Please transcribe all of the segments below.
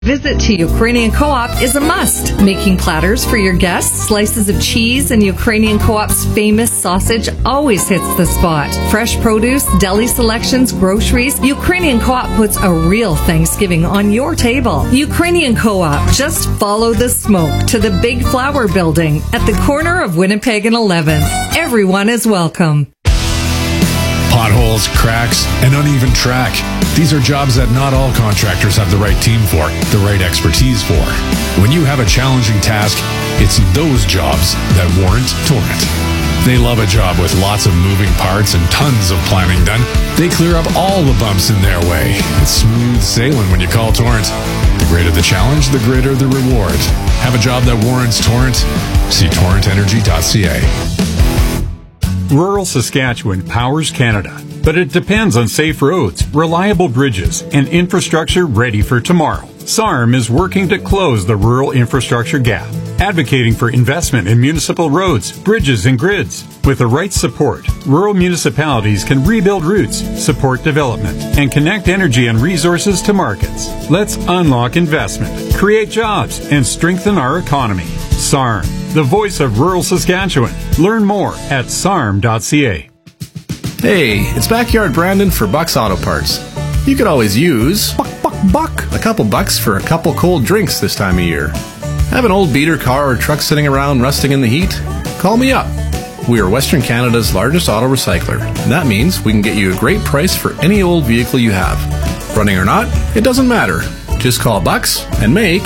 Visit to Ukrainian Co-op is a must. Making platters for your guests, slices of cheese, and Ukrainian Co-op's famous sausage always hits the spot. Fresh produce, deli selections, groceries. Ukrainian Co-op puts a real Thanksgiving on your table. Ukrainian Co-op. Just follow the smoke to the Big Flower Building at the corner of Winnipeg and 11th. Everyone is welcome. Potholes, cracks, and uneven track. These are jobs that not all contractors have the right team for, the right expertise for. When you have a challenging task, it's those jobs that warrant Torrent. They love a job with lots of moving parts and tons of planning done. They clear up all the bumps in their way. It's smooth sailing when you call Torrent. The greater the challenge, the greater the reward. Have a job that warrants Torrent? See torrentenergy.ca. Rural Saskatchewan powers Canada, but it depends on safe roads, reliable bridges, and infrastructure ready for tomorrow. SARM is working to close the rural infrastructure gap, advocating for investment in municipal roads, bridges, and grids. With the right support, rural municipalities can rebuild routes, support development, and connect energy and resources to markets. Let's unlock investment, create jobs, and strengthen our economy. SARM, the voice of rural Saskatchewan. Learn more at sarm.ca. Hey, it's Backyard Brandon for Buck's Auto Parts. You could always use a couple bucks for a couple cold drinks this time of year. Have an old beater car or truck sitting around rusting in the heat? Call me up. We are Western Canada's largest auto recycler, and that means we can get you a great price for any old vehicle you have. Running or not, it doesn't matter. Just call Bucks and make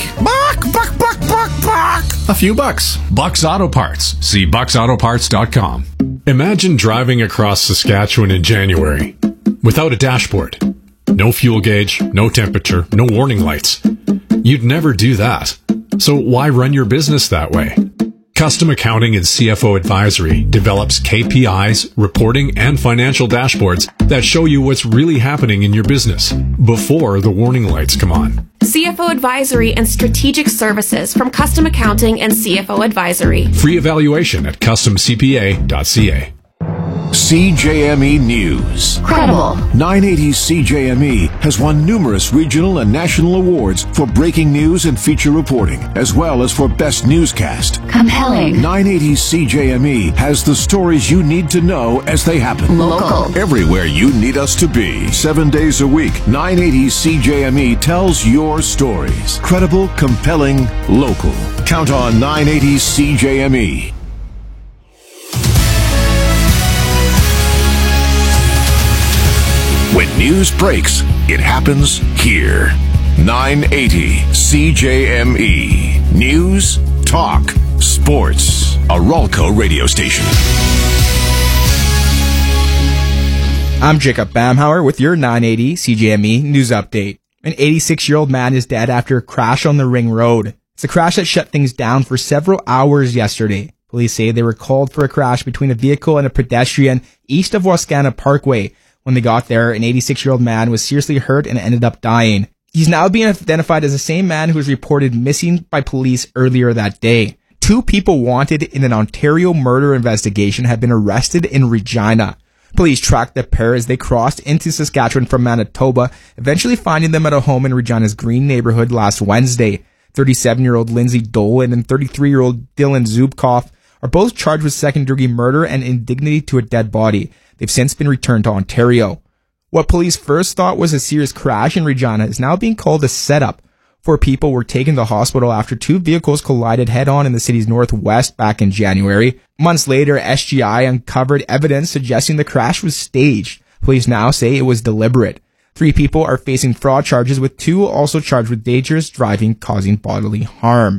a few bucks. Bucks Auto Parts. See bucksautoparts.com. Imagine driving across Saskatchewan in January without a dashboard. No fuel gauge, no temperature, no warning lights. You'd never do that. So why run your business that way? Custom Accounting and CFO Advisory develops KPIs, reporting, and financial dashboards that show you what's really happening in your business before the warning lights come on. CFO Advisory and Strategic Services from Custom Accounting and CFO Advisory. Free evaluation at customcpa.ca. CJME News. Credible. 980 CJME has won numerous regional and national awards for breaking news and feature reporting, as well as for best newscast. Compelling. 980 CJME has the stories you need to know as they happen. Local. Everywhere you need us to be. 7 days a week, 980 CJME tells your stories. Credible, compelling, local. Count on 980 CJME. When news breaks, it happens here. 980 CJME. News, talk, sports. A Ralco radio station. I'm Jacob Bamhauer with your 980 CJME news update. An 86-year-old man is dead after a crash on the Ring Road. It's a crash that shut things down for several hours yesterday. Police say they were called for a crash between a vehicle and a pedestrian east of Wascana Parkway. When they got there, an 86-year-old man was seriously hurt and ended up dying. He's now being identified as the same man who was reported missing by police earlier that day. 2 people wanted in an Ontario murder investigation have been arrested in Regina. Police tracked the pair as they crossed into Saskatchewan from Manitoba, eventually finding them at a home in Regina's Green neighborhood last Wednesday. 37-year-old Lindsay Dolan and 33-year-old Dylan Zubkoff are both charged with second-degree murder and indignity to a dead body. They've since been returned to Ontario. What police first thought was a serious crash in Regina is now being called a setup. 4 people were taken to the hospital after 2 vehicles collided head-on in the city's northwest back in January. Months later, SGI uncovered evidence suggesting the crash was staged. Police now say it was deliberate. 3 people are facing fraud charges, with 2 also charged with dangerous driving causing bodily harm.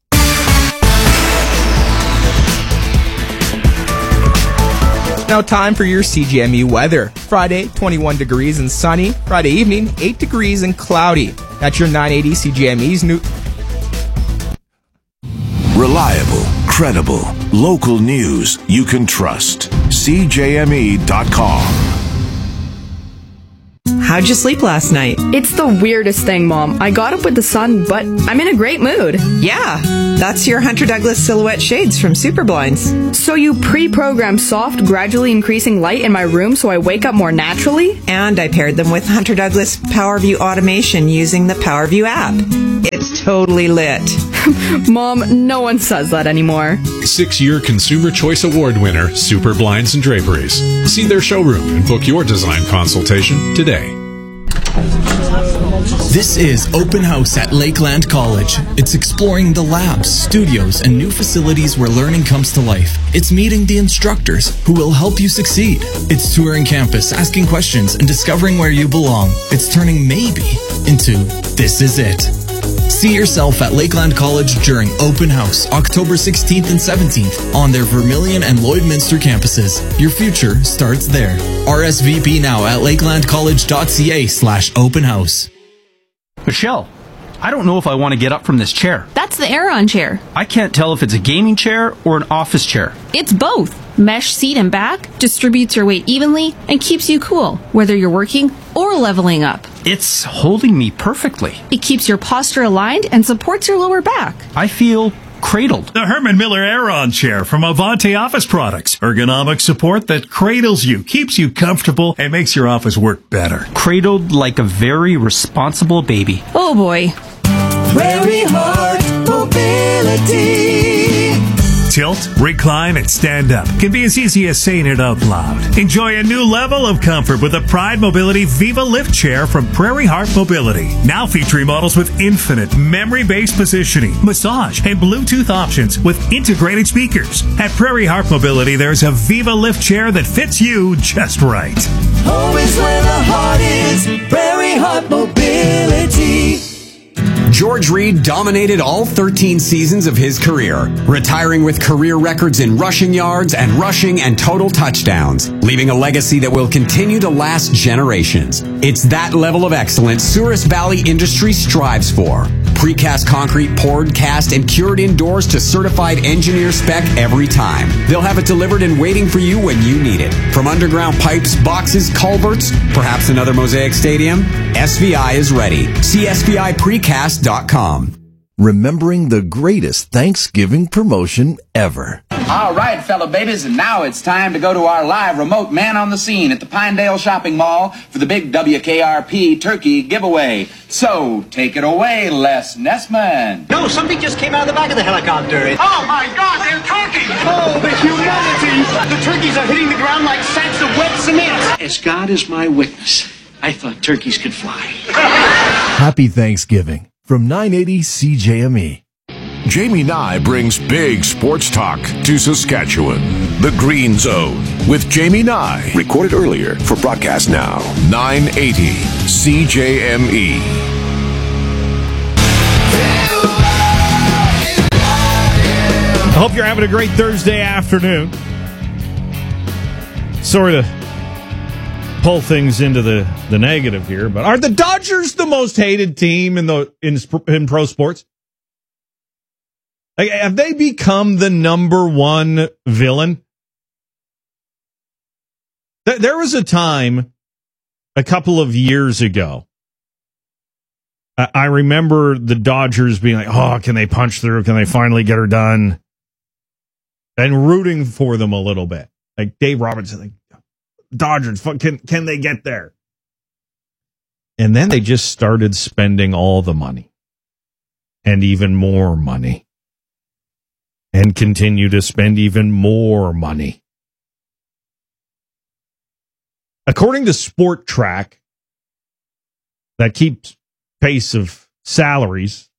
Now time for your CJME weather. Friday, 21 degrees and sunny. Friday evening, 8 degrees and cloudy. That's your 980 CJME's new... Reliable, credible, local news you can trust. CJME.com. How'd you sleep last night? It's the weirdest thing, Mom. I got up with the sun, but I'm in a great mood. Yeah, that's your Hunter Douglas Silhouette shades from Superblinds. So you pre-program soft, gradually increasing light in my room so I wake up more naturally? And I paired them with Hunter Douglas PowerView automation using the PowerView app. It's totally lit. Mom, no one says that anymore. 6-year Consumer Choice Award winner, Super Blinds and Draperies. See their showroom and book your design consultation today. This is Open House at Lakeland College. It's exploring the labs, studios, and new facilities where learning comes to life. It's meeting the instructors who will help you succeed. It's touring campus, asking questions, and discovering where you belong. It's turning maybe into this is it. See yourself at Lakeland College during Open House, October 16th and 17th on their Vermilion and Lloydminster campuses. Your future starts there. RSVP now at lakelandcollege.ca/open house. Michelle, I don't know if I want to get up from this chair. That's the Aeron chair. I can't tell if it's a gaming chair or an office chair. It's both. Mesh seat and back distributes your weight evenly and keeps you cool, whether you're working or leveling up. It's holding me perfectly. It keeps your posture aligned and supports your lower back. I feel cradled. The Herman Miller Aeron chair from Avante Office Products. Ergonomic support that cradles you, keeps you comfortable, and makes your office work better. Cradled like a very responsible baby. Oh boy. Prairie Heart Mobility. Tilt, recline, and stand up can be as easy as saying it out loud. Enjoy a new level of comfort with the Pride Mobility Viva Lift Chair from Prairie Heart Mobility. Now featuring models with infinite memory-based positioning, massage, and Bluetooth options with integrated speakers. At Prairie Heart Mobility, there's a Viva Lift Chair that fits you just right. Home is where the heart is. Prairie Heart Mobility. George Reed dominated all 13 seasons of his career, retiring with career records in rushing yards and rushing and total touchdowns, leaving a legacy that will continue to last generations. It's that level of excellence Souris Valley Industries strives for. Precast concrete poured, cast, and cured indoors to certified engineer spec every time. They'll have it delivered and waiting for you when you need it. From underground pipes, boxes, culverts, perhaps another Mosaic Stadium, SVI is ready. See SVIPrecast.com. Remembering the greatest Thanksgiving promotion ever. All right, fellow babies, and now it's time to go to our live remote man on the scene at the Pinedale Shopping Mall for the big WKRP turkey giveaway. So, take it away, Les Nessman. No, something just came out of the back of the helicopter. Oh my God, they're turkeys! Oh, the humanity! The turkeys are hitting the ground like sacks of wet cement. As God is my witness, I thought turkeys could fly. Happy Thanksgiving from 980 CJME. Jamie Nye brings big sports talk to Saskatchewan. The Green Zone with Jamie Nye. Recorded earlier for broadcast now. 980 CJME. I hope you're having a great Thursday afternoon. Sorry to pull things into the negative here, but are the Dodgers the most hated team in pro sports? Like, have they become the number one villain? There was a time a couple of years ago. I remember the Dodgers being like, oh, can they punch through? Can they finally get her done? And rooting for them a little bit. Like Dave Robertson, like, Dodgers, can they get there? And then they just started spending all the money. And even more money. And continue to spend even more money. According to Sport Track, that keeps pace of salaries,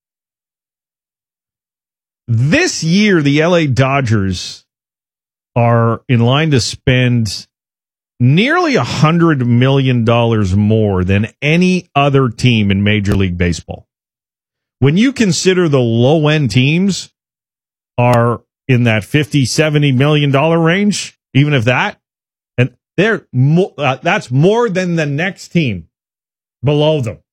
this year the LA Dodgers are in line to spend nearly $100 million more than any other team in Major League Baseball. When you consider the low-end teams are in that $50-70 million range, even if that, and they're that's more than the next team below them.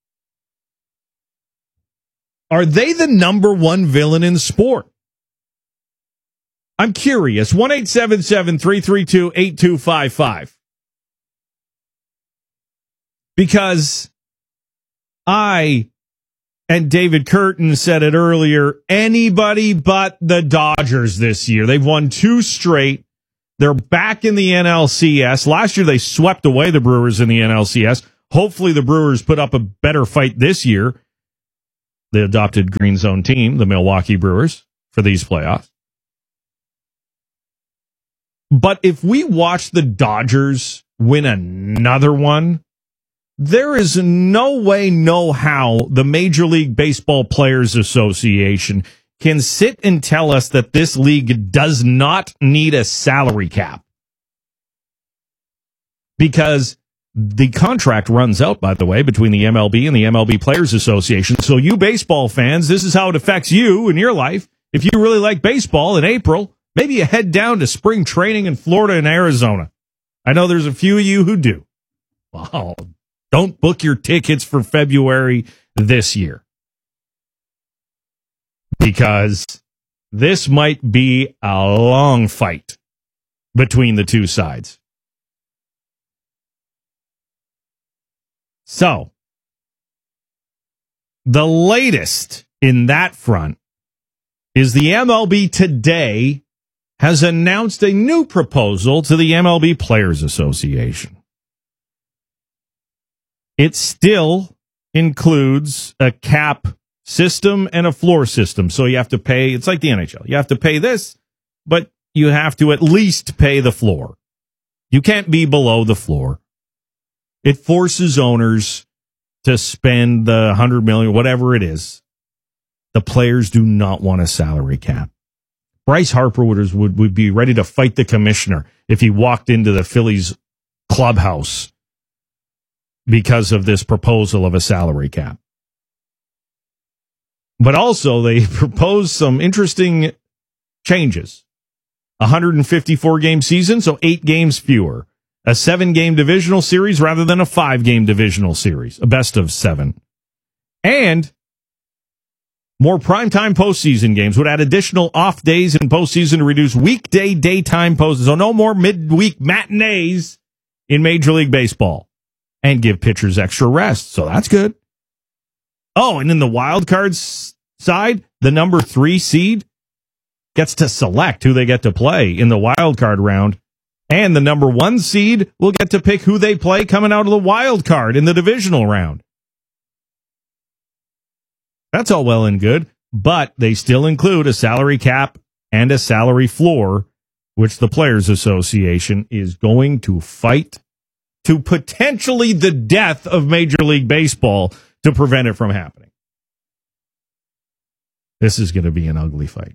Are they the number one villain in sport? I'm curious. 1-877-332-8255. Because and David Curtin said it earlier, anybody but the Dodgers this year. They've won 2 straight. They're back in the NLCS. Last year they swept away the Brewers in the NLCS. Hopefully the Brewers put up a better fight this year. The adopted Green Zone team, the Milwaukee Brewers, for these playoffs. But if we watch the Dodgers win another one, there is no way, no how the Major League Baseball Players Association can sit and tell us that this league does not need a salary cap. Because the contract runs out, by the way, between the MLB and the MLB Players Association. So you baseball fans, this is how it affects you in your life. If you really like baseball in April, maybe you head down to spring training in Florida and Arizona. I know there's a few of you who do. Wow. Don't book your tickets for February this year. Because this might be a long fight between the two sides. So, the latest in that front is the MLB today has announced a new proposal to the MLB Players Association. It still includes a cap system and a floor system. So you have to pay, it's like the NHL. You have to pay this, but you have to at least pay the floor. You can't be below the floor. It forces owners to spend the $100 million, whatever it is. The players do not want a salary cap. Bryce Harper would be ready to fight the commissioner if he walked into the Phillies clubhouse because of this proposal of a salary cap. But also, they proposed some interesting changes. 154-game season, so 8 games fewer. A 7-game divisional series rather than a 5-game divisional series, a best of 7. And more primetime postseason games would add additional off days in postseason to reduce weekday daytime postseason. So no more midweek matinees in Major League Baseball. And give pitchers extra rest. So that's good. Oh, and in the wild cards side, the number 3 seed gets to select who they get to play in the wild card round. And the number 1 seed will get to pick who they play coming out of the wild card in the divisional round. That's all well and good, but they still include a salary cap and a salary floor, which the Players Association is going to fight to potentially the death of Major League Baseball to prevent it from happening. This is going to be an ugly fight.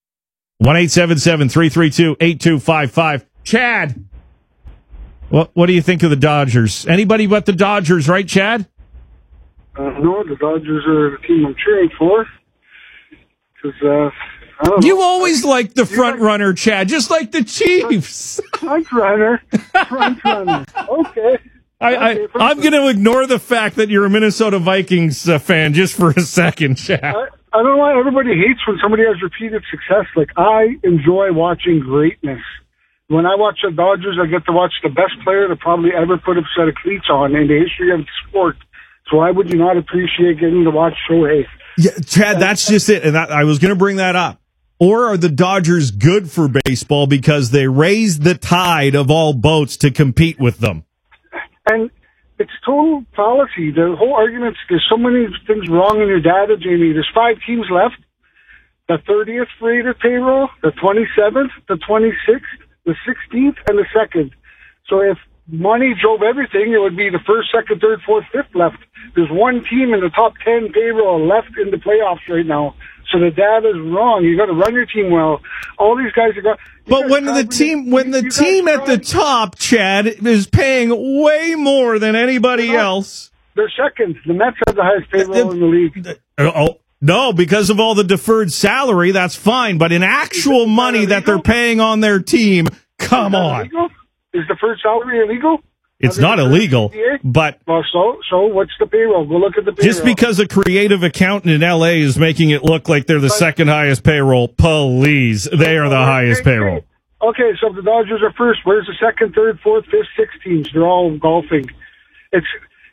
1-877-332-8255. Chad, what do you think of the Dodgers? Anybody but the Dodgers, right, Chad? No, the Dodgers are the team I'm cheering for. Because, you always like the front runner, Chad, just like the Chiefs. Front runner. Okay. I'm going to ignore the fact that you're a Minnesota Vikings fan just for a second, Chad. I don't know why everybody hates when somebody has repeated success. Like, I enjoy watching greatness. When I watch the Dodgers, I get to watch the best player to probably ever put a set of cleats on in the history of the sport. So why would you not appreciate getting to watch Shohei? Yeah, Chad, that's just it. And I was going to bring that up. Or are the Dodgers good for baseball because they raise the tide of all boats to compete with them? And it's total fallacy. The whole argument, there's so many things wrong in your data, Jamie. There's 5 teams left. The 30th rated payroll, the 27th, the 26th, the 16th, and the 2nd. So if money drove everything, it would be the 1st, 2nd, 3rd, 4th, 5th left. There's one team in the top 10 payroll left in the playoffs right now. So the data is wrong. You got to run your team well. All these guys are going. But when the team at the top, Chad, is paying way more than anybody else, they're second. The Mets have the highest payroll in the league. No, because of all the deferred salary, that's fine. But in actual money that they're paying on their team, come on. Illegal? Is deferred salary illegal? It's not illegal, but well, so what's the payroll? Go look at the payroll. Just because a creative accountant in L.A. is making it look like they're the second highest payroll, please, they are the highest payroll. Okay, so if the Dodgers are first, where's the 2nd, 3rd, 4th, 5th, 6th teams? They're all golfing.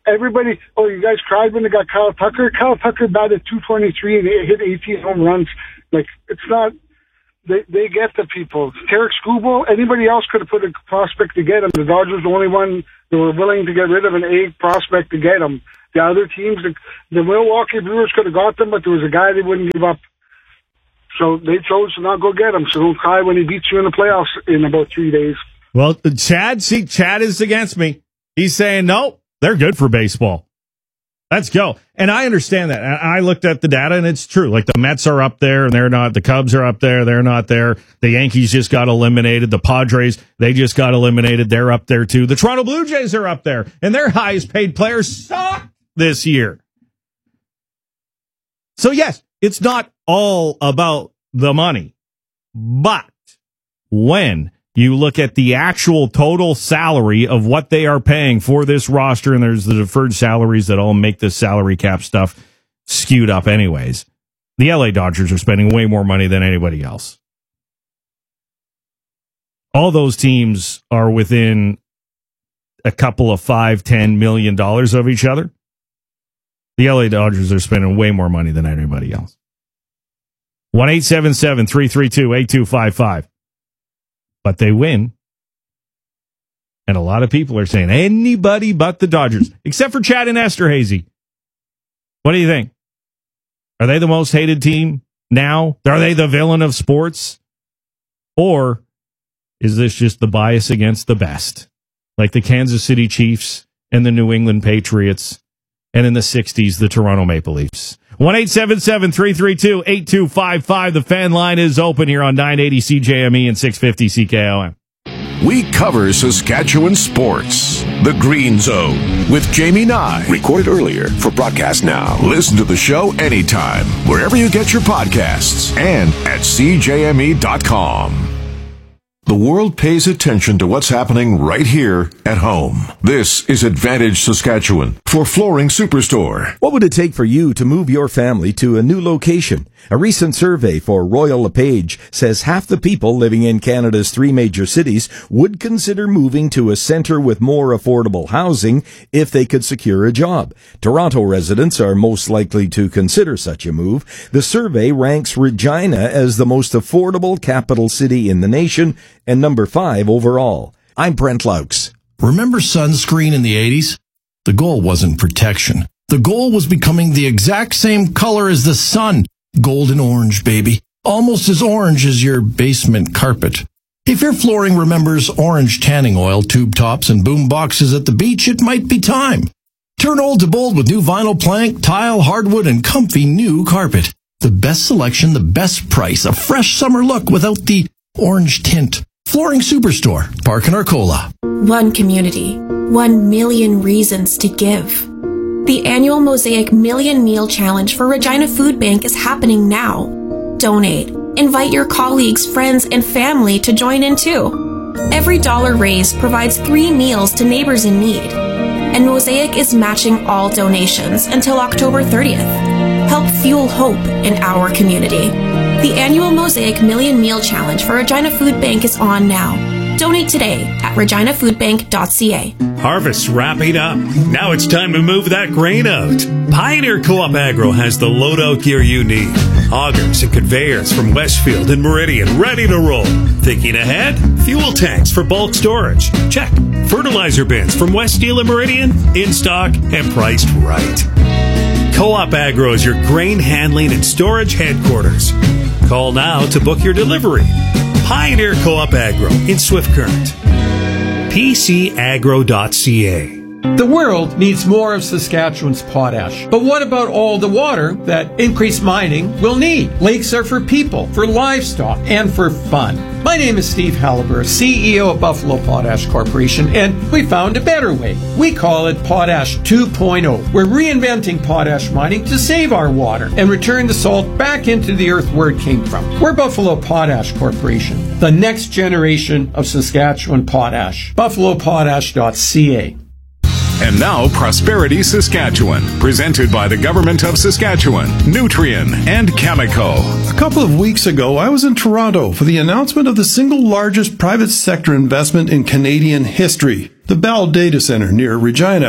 everybody, oh, you guys cried when they got Kyle Tucker. Kyle Tucker batted .223 and hit 18 home runs. Like, it's not, they get the people. Tarek Skubal, anybody else could have put a prospect to get him. The Dodgers were the only one that were willing to get rid of an A prospect to get him. The other teams, the Milwaukee Brewers could have got them, but there was a guy they wouldn't give up. So they chose to not go get him. So don't cry when he beats you in the playoffs in about 3 days. Well, Chad is against me. He's saying, no, they're good for baseball. Let's go. And I understand that. I looked at the data, and it's true. Like, the Mets are up there, and they're not. The Cubs are up there. They're not there. The Yankees just got eliminated. The Padres, they just got eliminated. They're up there, too. The Toronto Blue Jays are up there, and their highest-paid players suck this year. So, yes, it's not all about the money. But when you look at the actual total salary of what they are paying for this roster, and there's the deferred salaries that all make this salary cap stuff skewed up anyways. The LA Dodgers are spending way more money than anybody else. All those teams are within a couple of $5-10 million of each other. The LA Dodgers are spending way more money than anybody else. 1-877-332-8255. But they win. And a lot of people are saying anybody but the Dodgers, except for Chad and Esterhazy. What do you think? Are they the most hated team now? Are they the villain of sports? Or is this just the bias against the best? Like the Kansas City Chiefs and the New England Patriots, and in the 60s, the Toronto Maple Leafs. 1-877-332-8255. The fan line is open here on 980 CJME and 650 CKOM. We cover Saskatchewan sports. The Green Zone with Jamie Nye. Recorded earlier for broadcast now. Listen to the show anytime, wherever you get your podcasts, and at CJME.com. The world pays attention to what's happening right here at home. This is Advantage Saskatchewan for Flooring Superstore. What would it take for you to move your family to a new location? A recent survey for Royal LePage says half the people living in Canada's 3 major cities would consider moving to a centre with more affordable housing if they could secure a job. Toronto residents are most likely to consider such a move. The survey ranks Regina as the most affordable capital city in the nation and number 5 overall. I'm Brent Laux. Remember sunscreen in the 80s? The goal wasn't protection. The goal was becoming the exact same color as the sun. Golden orange, baby. Almost as orange as your basement carpet. If your flooring remembers orange tanning oil, tube tops, and boom boxes at the beach, it might be time. Turn old to bold with new vinyl plank, tile, hardwood, and comfy new carpet. The best selection, the best price, a fresh summer look without the orange tint. Flooring Superstore, Park and Arcola. One community, 1 million reasons to give. The annual Mosaic Million Meal Challenge for Regina Food Bank is happening now. Donate. Invite your colleagues, friends, and family to join in too. Every dollar raised provides 3 meals to neighbors in need. And Mosaic is matching all donations until October 30th. Help fuel hope in our community. The annual Mosaic Million Meal Challenge for Regina Food Bank is on now. Donate today at reginafoodbank.ca. Harvest's wrapping up. Now it's time to move that grain out. Pioneer Co-op Agro has the loadout gear you need. Augers and conveyors from Westfield and Meridian ready to roll. Thinking ahead? Fuel tanks for bulk storage. Check. Fertilizer bins from West Steel and Meridian in stock and priced right. Co-op Agro is your grain handling and storage headquarters. Call now to book your delivery. Pioneer Co-op Agro in Swift Current. PCAgro.ca. The world needs more of Saskatchewan's potash. But what about all the water that increased mining will need? Lakes are for people, for livestock, and for fun. My name is Steve Halliburton, CEO of Buffalo Potash Corporation, and we found a better way. We call it Potash 2.0. We're reinventing potash mining to save our water and return the salt back into the earth where it came from. We're Buffalo Potash Corporation, the next generation of Saskatchewan potash. BuffaloPotash.ca. And now, Prosperity Saskatchewan, presented by the Government of Saskatchewan, Nutrien, and Cameco. A couple of weeks ago, I was in Toronto for the announcement of the single largest private sector investment in Canadian history, the Bell Data Centre near Regina.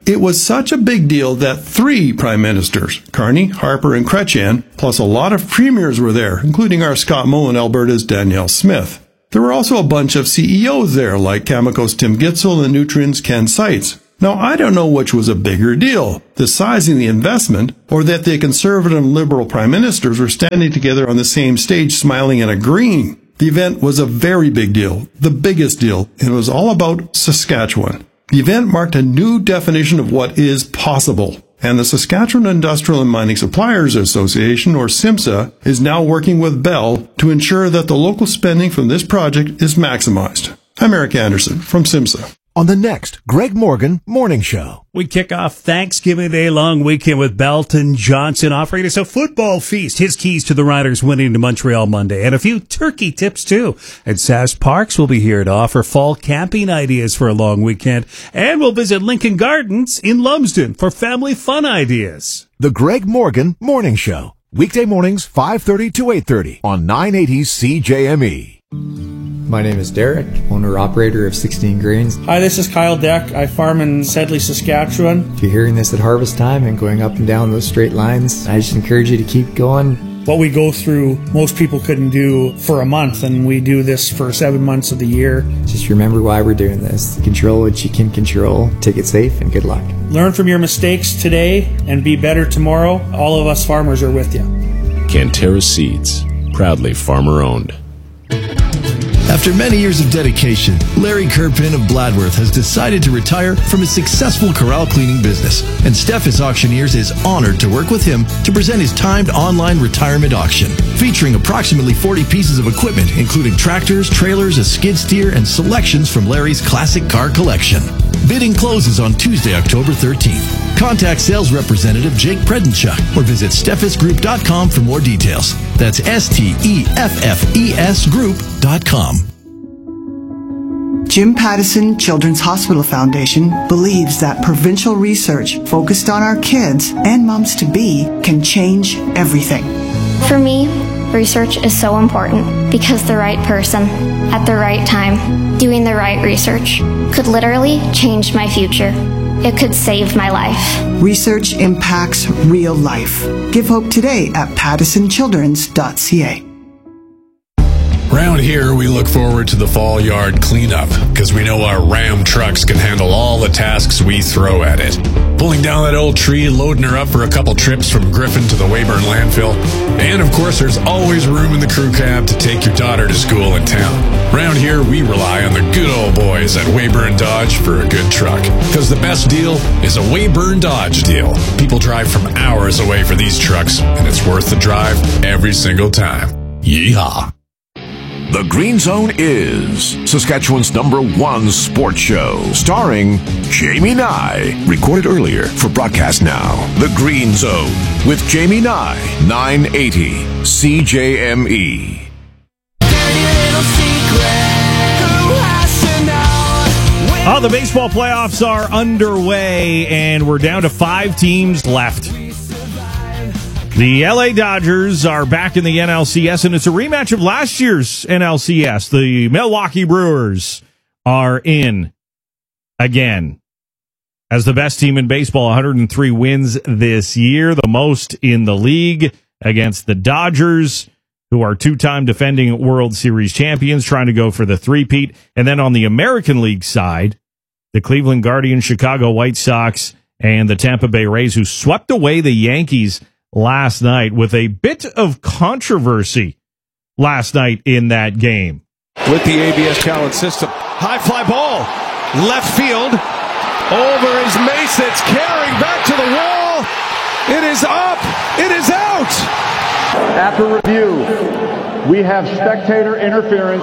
It was such a big deal that 3 prime ministers, Carney, Harper, and Chrétien, plus a lot of premiers were there, including our Scott Moe and Alberta's Danielle Smith. There were also a bunch of CEOs there, like Cameco's Tim Gitzel and Nutrien's Ken Seitz. Now, I don't know which was a bigger deal, the size of the investment, or that the Conservative and Liberal prime ministers were standing together on the same stage smiling and agreeing. The event was a very big deal, the biggest deal, and it was all about Saskatchewan. The event marked a new definition of what is possible, and the Saskatchewan Industrial and Mining Suppliers Association, or SIMSA, is now working with Bell to ensure that the local spending from this project is maximized. I'm Eric Anderson from SIMSA. On the next Greg Morgan Morning Show. We kick off Thanksgiving Day long weekend with Belton Johnson offering us a football feast. His keys to the Riders winning to Montreal Monday. And a few turkey tips, too. And Sask Parks will be here to offer fall camping ideas for a long weekend. And we'll visit Lincoln Gardens in Lumsden for family fun ideas. The Greg Morgan Morning Show. Weekday mornings, 5:30 to 8:30 on 980 CJME. My name is Derek, owner-operator of 16 Grains. Hi, this is Kyle Deck. I farm in Sedley, Saskatchewan. If you're hearing this at harvest time and going up and down those straight lines, I just encourage you to keep going. What we go through, most people couldn't do for a month, and we do this for 7 months of the year. Just remember why we're doing this. Control what you can control. Take it safe, and good luck. Learn from your mistakes today and be better tomorrow. All of us farmers are with you. Canterra Seeds, proudly farmer-owned. After many years of dedication, Larry Kerpin of Bladworth has decided to retire from his successful corral cleaning business, and Steffes Auctioneers is honored to work with him to present his timed online retirement auction, featuring approximately 40 pieces of equipment, including tractors, trailers, a skid steer, and selections from Larry's classic car collection. Bidding closes on Tuesday, October 13th. Contact sales representative Jake Predenchuk or visit steffesgroup.com for more details. That's STEFFES group.com. Jim Pattison Children's Hospital Foundation believes that provincial research focused on our kids and moms-to-be can change everything. For me, research is so important because the right person at the right time doing the right research could literally change my future. It could save my life. Research impacts real life. Give hope today at pattisonchildrens.ca. Around here, we look forward to the fall yard cleanup because we know our Ram trucks can handle all the tasks we throw at it. Pulling down that old tree, loading her up for a couple trips from Griffin to the Weyburn landfill. And of course, there's always room in the crew cab to take your daughter to school in town. Around here, we rely on the good old boys at Weyburn Dodge for a good truck. Because the best deal is a Weyburn Dodge deal. People drive from hours away for these trucks, and it's worth the drive every single time. Yeehaw. The Green Zone is Saskatchewan's #1 sports show, starring Jamie Nye. Recorded earlier for broadcast now. The Green Zone with Jamie Nye, 980 CJME. Oh, the baseball playoffs are underway, and we're down to 5 teams left. The LA Dodgers are back in the NLCS, and it's a rematch of last year's NLCS. The Milwaukee Brewers are in again as the best team in baseball, 103 wins this year, the most in the league, against the Dodgers, who are 2-time defending World Series champions, trying to go for the three-peat. And then on the American League side, the Cleveland Guardians, Chicago White Sox, and the Tampa Bay Rays, who swept away the Yankees last night with a bit of controversy last night in that game. With the ABS challenge system. High fly ball. Left field. Over is Mace. It's carrying back to the wall. It is up. It is out. After review, we have spectator interference.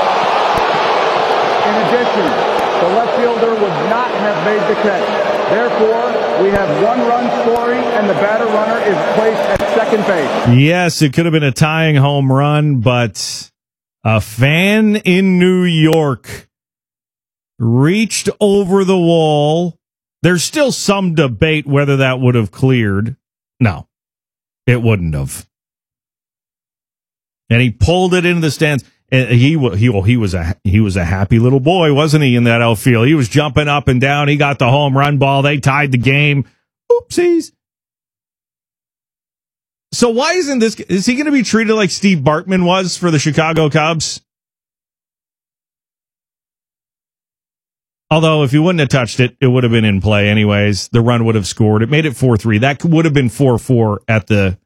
In addition, the left fielder would not have made the catch. Therefore, we have 1 run scoring, and the batter runner is placed at second base. Yes, it could have been a tying home run, but a fan in New York reached over the wall. There's still some debate whether that would have cleared. No, it wouldn't have. And he pulled it into the stands. And he was a happy little boy, wasn't he, in that outfield? He was jumping up and down. He got the home run ball. They tied the game. Oopsies. So why isn't this? Is he going to be treated like Steve Bartman was for the Chicago Cubs? Although if he wouldn't have touched it, it would have been in play anyways. The run would have scored. It made it 4-3. That would have been 4-4 at the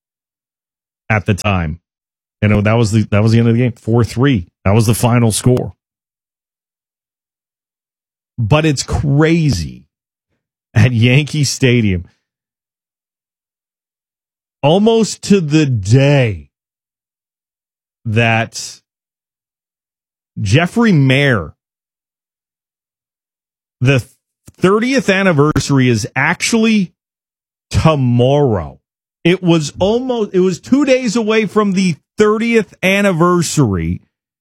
time. That was the end of the game. 4-3. That was the final score. But it's crazy at Yankee Stadium. Almost to the day that Jeffrey Mayer, the 30th anniversary is actually tomorrow. It was 2 days away from the 30th anniversary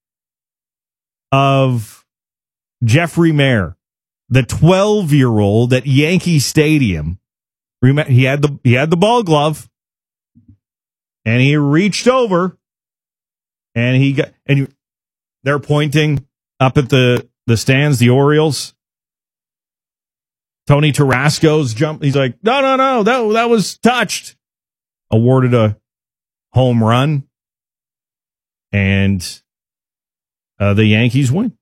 of Jeffrey Mayer, the 12-year-old at Yankee Stadium. He had the ball glove, and he reached over, and they're pointing up at the stands, the Orioles. Tony Tarasco's jump. He's like, no, that was touched. Awarded a home run, and the Yankees win.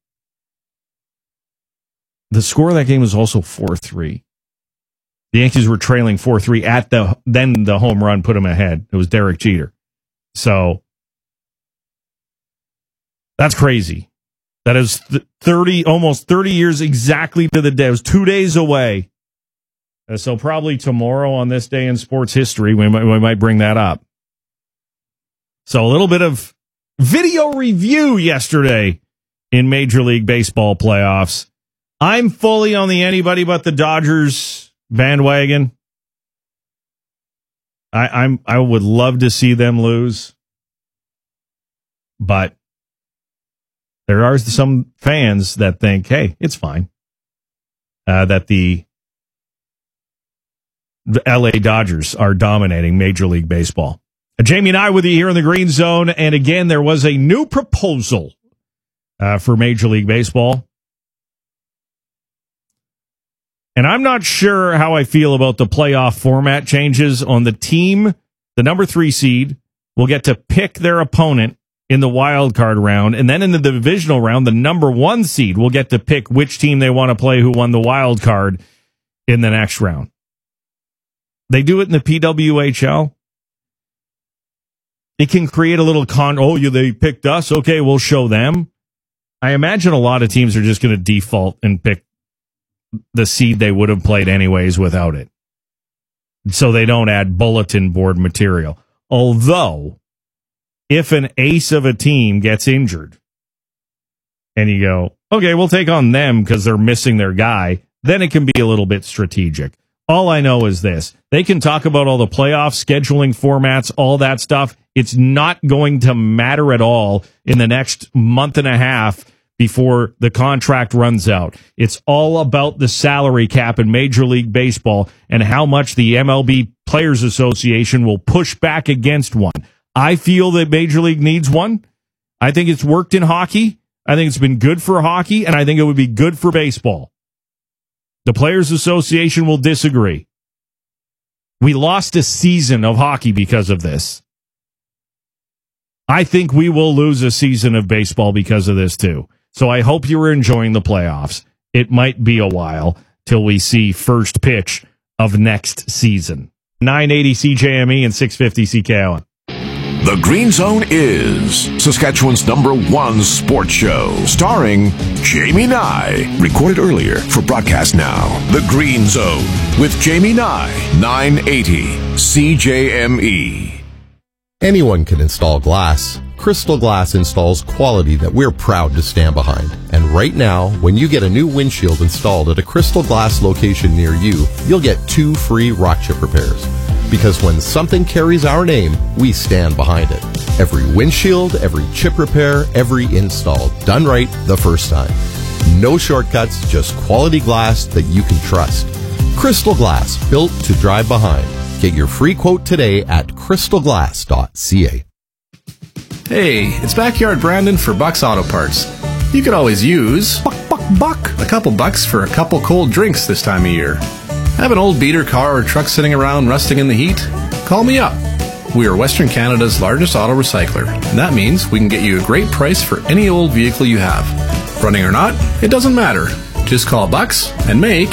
The score of that game was also 4-3. The Yankees were trailing 4-3 then the home run put them ahead. It was Derek Jeter. So that's crazy. That is almost 30 years exactly to the day. It was 2 days away. So probably tomorrow on this day in sports history, we might bring that up. So a little bit of video review yesterday in Major League Baseball playoffs. I'm fully on the anybody but the Dodgers bandwagon. I would love to see them lose, but there are some fans that think, hey, it's fine. That the LA Dodgers are dominating Major League Baseball. Jamie and I with you here in the Green Zone. And again, there was a new proposal for Major League Baseball. And I'm not sure how I feel about the playoff format changes on the team. The number 3 seed will get to pick their opponent in the wild card round. And then in the divisional round, the number 1 seed will get to pick which team they want to play who won the wild card in the next round. They do it in the PWHL. It can create a little they picked us. Okay, we'll show them. I imagine a lot of teams are just going to default and pick the seed they would have played anyways without it. So they don't add bulletin board material. Although, if an ace of a team gets injured and you go, okay, we'll take on them because they're missing their guy, then it can be a little bit strategic. All I know is this. They can talk about all the playoff scheduling formats, all that stuff. It's not going to matter at all in the next month and a half before the contract runs out. It's all about the salary cap in Major League Baseball and how much the MLB Players Association will push back against one. I feel that Major League needs one. I think it's worked in hockey. I think it's been good for hockey, and I think it would be good for baseball. The Players Association will disagree. We lost a season of hockey because of this. I think we will lose a season of baseball because of this too. So I hope you're enjoying the playoffs. It might be a while till we see first pitch of next season. 980 CJME and 650 CKON. The Green Zone is Saskatchewan's #1 sports show, starring Jamie Nye. Recorded earlier for broadcast now. The Green Zone with Jamie Nye, 980 CJME. Anyone can install glass. Crystal Glass installs quality that we're proud to stand behind. And right now, when you get a new windshield installed at a Crystal Glass location near you, you'll get 2 free rock chip repairs. Because when something carries our name, we stand behind it. Every windshield, every chip repair, every install, done right the first time. No shortcuts, just quality glass that you can trust. Crystal Glass, built to drive behind. Get your free quote today at crystalglass.ca. Hey, it's Backyard Brandon for Buck's Auto Parts. You could always use a couple bucks for a couple cold drinks this time of year. Have an old beater car or truck sitting around rusting in the heat? Call me up. We are Western Canada's largest auto recycler, and that means we can get you a great price for any old vehicle you have. Running or not, it doesn't matter. Just call Bucks and make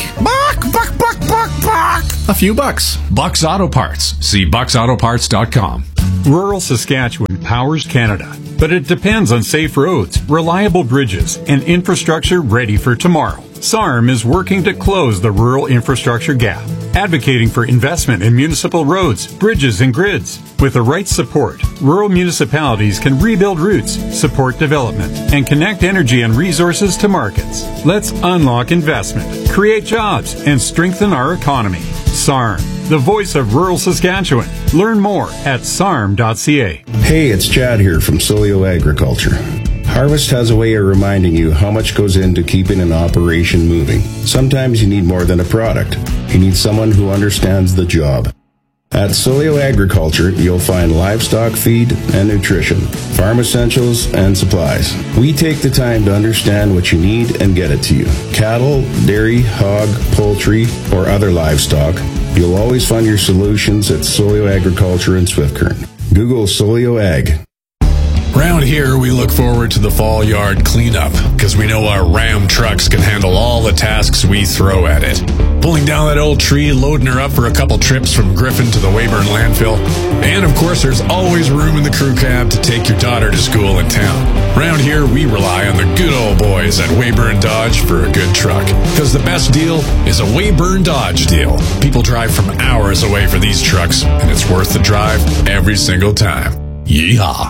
a few bucks. Bucks Auto Parts. See bucksautoparts.com. Rural Saskatchewan powers Canada, but it depends on safe roads, reliable bridges, and infrastructure ready for tomorrow. SARM is working to close the rural infrastructure gap, advocating for investment in municipal roads, bridges, and grids. With the right support, rural municipalities can rebuild routes, support development, and connect energy and resources to markets. Let's unlock investment, create jobs, and strengthen our economy. SARM, the voice of rural Saskatchewan. Learn more at sarm.ca. Hey, it's Chad here from Solio Agriculture. Harvest has a way of reminding you how much goes into keeping an operation moving. Sometimes you need more than a product. You need someone who understands the job. At Solio Agriculture, you'll find livestock feed and nutrition, farm essentials, and supplies. We take the time to understand what you need and get it to you. Cattle, dairy, hog, poultry, or other livestock, you'll always find your solutions at Solio Agriculture in Swift-Current. Google Solio Ag. Around here, we look forward to the fall yard cleanup because we know our Ram trucks can handle all the tasks we throw at it. Pulling down that old tree, loading her up for a couple trips from Griffin to the Weyburn landfill. And of course, there's always room in the crew cab to take your daughter to school in town. Around here, we rely on the good old boys at Weyburn Dodge for a good truck. Because the best deal is a Weyburn Dodge deal. People drive from hours away for these trucks, and it's worth the drive every single time. Yeehaw.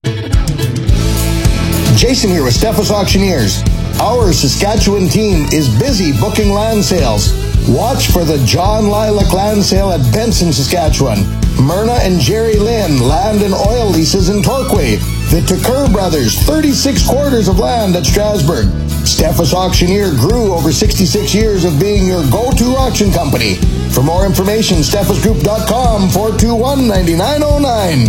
Jason here with Steffes Auctioneers. Our Saskatchewan team is busy booking land sales. Watch for the John Lilac land sale at Benson, Saskatchewan. Myrna and Jerry Lynn land and oil leases in Torquay. The Tucker Brothers, 36 quarters of land at Strasbourg. Steffes Auctioneer grew over 66 years of being your go-to auction company. For more information, steffesgroup.com, 421-9909.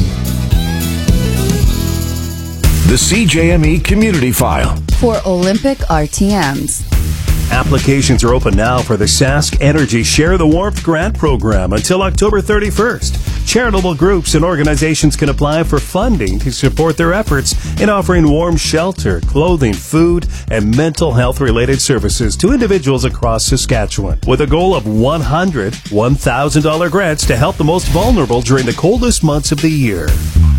The CJME Community File. For Olympic RTMs. Applications are open now for the Sask Energy Share the Warmth Grant Program until October 31st. Charitable groups and organizations can apply for funding to support their efforts in offering warm shelter, clothing, food, and mental health-related services to individuals across Saskatchewan, with a goal of 100 $1,000 grants to help the most vulnerable during the coldest months of the year.